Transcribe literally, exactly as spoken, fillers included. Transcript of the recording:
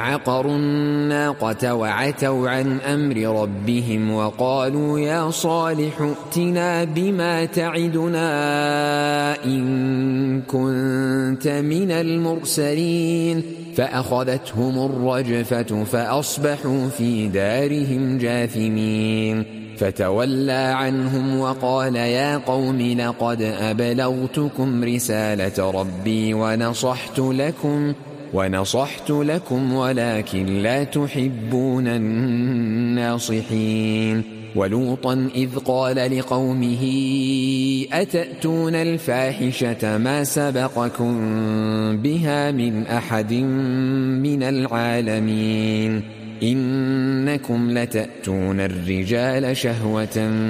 عقروا الناقة وعتوا عن أمر ربهم وقالوا يا صالح ائتنا بما تعدنا إن كنت من المرسلين فأخذتهم الرجفة فأصبحوا في دارهم جاثمين فتولى عنهم وقال يا قوم لقد أبلغتكم رسالة ربي ونصحت لكم ونصحت لكم ولكن لا تحبون الناصحين ولوطا إذ قال لقومه أتأتون الفاحشة ما سبقكم بها من أحد من العالمين إنكم لتأتون الرجال شهوة